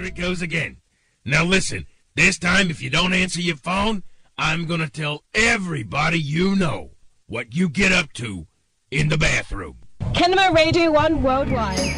Here it goes again. Now listen, this time if you don't answer your phone, I'm gonna tell everybody you know what you get up to in the bathroom. Kinema Radio 1 Worldwide.